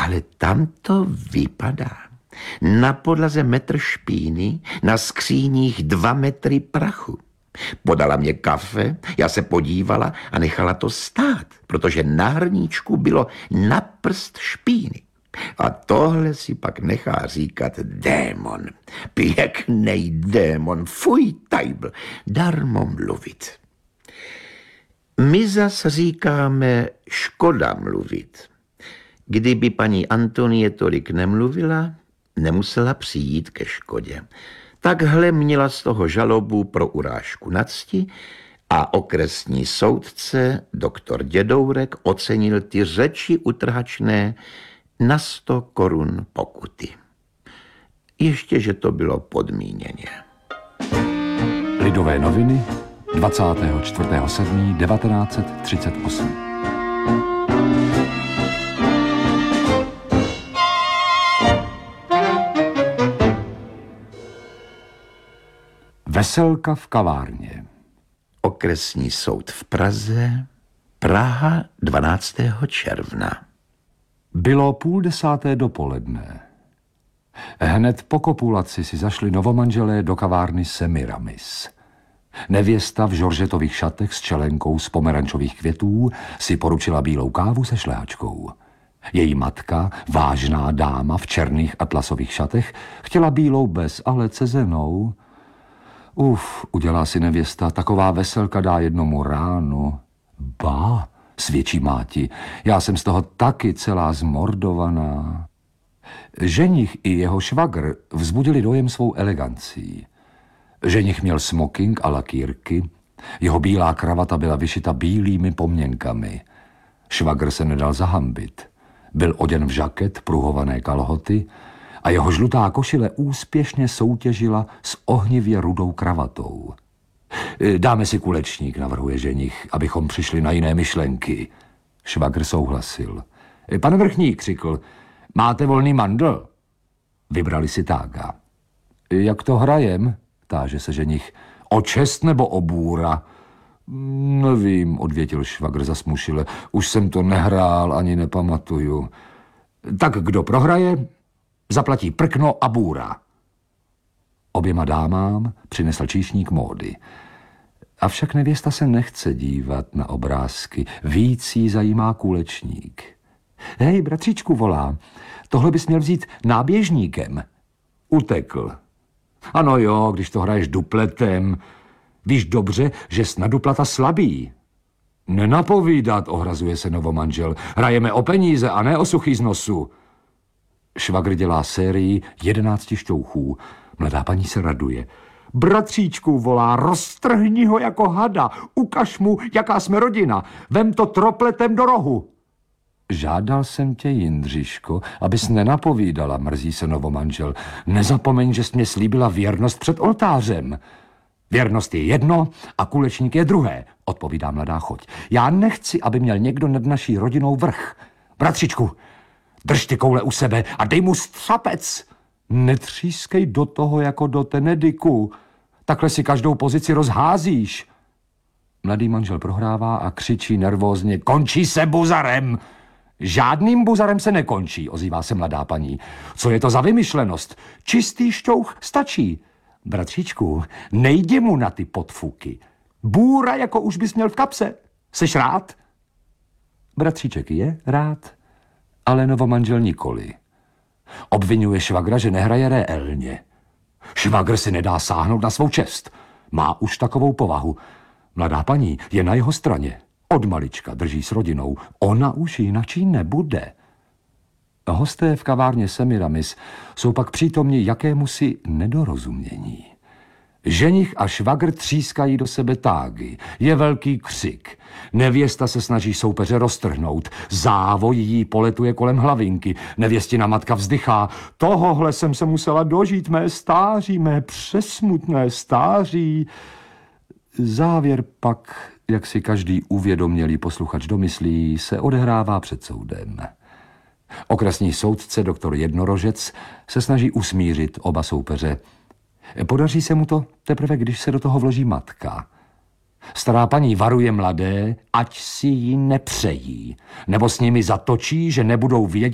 Ale tam to vypadá. Na podlaze metr špíny, na skříních 2 metry prachu. Podala mě kafe, já se podívala a nechala to stát, protože na hrníčku bylo na prst špíny. A tohle si pak nechá říkat démon. Pěknej démon, fuj tajbl, darmo mluvit. My zas říkáme škoda mluvit. Kdyby paní Antonie tolik nemluvila, nemusela přijít ke škodě. Takhle měla z toho žalobu pro urážku na cti a okresní soudce, doktor Dědourek, ocenil ty řeči utrhačné na 100 korun pokuty. Ještě, že to bylo podmíněně. Lidové noviny 24.7.1938. Veselka v kavárně. Okresní soud v Praze, Praha 12. června. Bylo 9:30 dopoledne. Hned po kopulaci si zašli novomanželé do kavárny Semiramis. Nevěsta v žoržetových šatech s čelenkou z pomerančových květů si poručila bílou kávu se šlehačkou. Její matka, vážná dáma v černých atlasových šatech, chtěla bílou bez, ale cezenou. Udělá si nevěsta, taková veselka dá jednomu ránu. Ba, svědčí máti, já jsem z toho taky celá zmordovaná. Ženich i jeho švagr vzbudili dojem svou elegancí. Ženich měl smoking a lakýrky, jeho bílá kravata byla vyšita bílými pomněnkami. Švagr se nedal zahambit. Byl oděn v žaket, pruhované kalhoty a jeho žlutá košile úspěšně soutěžila s ohnivě rudou kravatou. Dáme si kulečník, navrhuje ženich, abychom přišli na jiné myšlenky. Švagr souhlasil. Pane vrchník, křikl, máte volný mandl? Vybrali si tága. Jak to hrajem? Táže se ženich. O čest nebo o bůra? Nevím, odvětil švagr zasmušile. Už jsem to nehrál, ani nepamatuju. Tak kdo prohraje, zaplatí prkno a bůra. Oběma dámám přinesl číšník módy. Avšak nevěsta se nechce dívat na obrázky. Víc jí zajímá kulečník. Hej, bratříčku, volá, tohle bys měl vzít náběžníkem. Utekl. Ano jo, když to hraješ dupletem. Víš dobře, že jsi na duplata slabý. Nenapovídat, ohrazuje se novomanžel. Hrajeme o peníze a ne o suchý z nosu. Švagr dělá sérii 11 šťouchů. Mladá paní se raduje. Bratříčku, volá, roztrhni ho jako hada. Ukaž mu, jaká jsme rodina. Vem to tropletem do rohu. Žádal jsem tě, Jindřiško, abys nenapovídala, mrzí se novomanžel. Nezapomeň, že jsi mě slíbila věrnost před oltářem. Věrnost je jedno a kulečník je druhé, odpovídá mladá choť. Já nechci, aby měl někdo nad naší rodinou vrch. Bratřičku, drž ty koule u sebe a dej mu střapec. Netřískej do toho jako do tenediku. Takhle si každou pozici rozházíš. Mladý manžel prohrává a křičí nervózně. Končí se buzarem. Žádným buzarem se nekončí, ozývá se mladá paní. Co je to za vymyšlenost? Čistý šťouch stačí. Bratříčku, nejdi mu na ty podfuky. Bůra, jako už bys měl v kapse. Seš rád? Bratříček je rád, ale novomanžel nikoli. Obvinuje švagra, že nehraje reálně. Švagr si nedá sáhnout na svou čest. Má už takovou povahu. Mladá paní je na jeho straně. Od malička drží s rodinou. Ona už jinačí nebude. Hosté v kavárně Semiramis jsou pak přítomni jakémusi nedorozumění. Ženich a švagr třískají do sebe tágy. Je velký křik. Nevěsta se snaží soupeře roztrhnout. Závoj jí poletuje kolem hlavinky. Nevěstina matka vzdychá. Tohohle jsem se musela dožít, mé stáří, mé přesmutné stáří. Závěr pak, jak si každý uvědomělý posluchač domyslí, se odehrává před soudem. Okresní soudce doktor Jednorožec se snaží usmířit oba soupeře. Podaří se mu to teprve, když se do toho vloží matka. Stará paní varuje mladé, ať si ji nepřejí, nebo s nimi zatočí, že nebudou vědět,